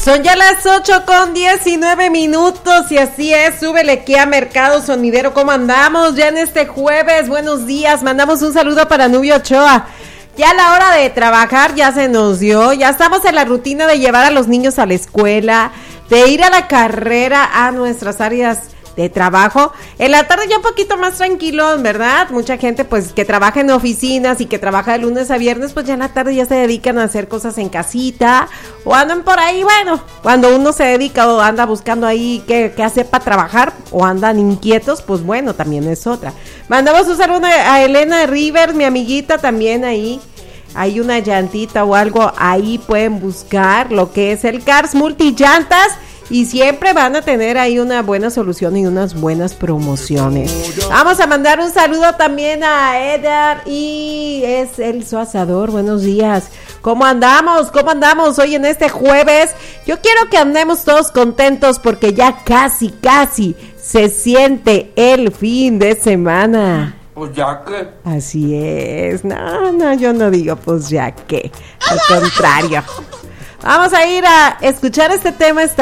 Son ya las 8:19 y así es, súbele aquí a Mercado Sonidero. ¿Cómo andamos ya en este jueves? Buenos días, mandamos un saludo para Nubia Ochoa. Ya la hora de trabajar ya se nos dio, ya estamos en la rutina de llevar a los niños a la escuela, de ir a la carrera a nuestras áreas de trabajo. En la tarde ya un poquito más tranquilo, ¿verdad? Mucha gente pues que trabaja en oficinas y que trabaja de lunes a viernes, pues ya en la tarde ya se dedican a hacer cosas en casita o andan por ahí, bueno, cuando uno se dedica o anda buscando ahí qué hacer para trabajar o andan inquietos, pues bueno, también es otra. Mandamos un saludo a Elena Rivers, mi amiguita, también ahí. Hay una llantita o algo, ahí pueden buscar lo que es el Cars Multillantas y siempre van a tener ahí una buena solución y unas buenas promociones. Vamos a mandar un saludo también a Edgar y es el su asador. Buenos días. ¿Cómo andamos? ¿Cómo andamos hoy en este jueves? Yo quiero que andemos todos contentos porque ya casi se siente el fin de semana. Pues ya que. Así es. No, yo no digo pues ya que. Al contrario. Vamos a ir a escuchar este tema.